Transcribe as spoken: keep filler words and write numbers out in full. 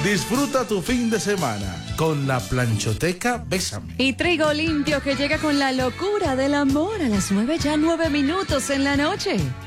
Disfruta tu fin de semana con la Planchoteca Bésame. Y Trigo Limpio, que llega con la locura del amor a las nueve, ya nueve minutos en la noche.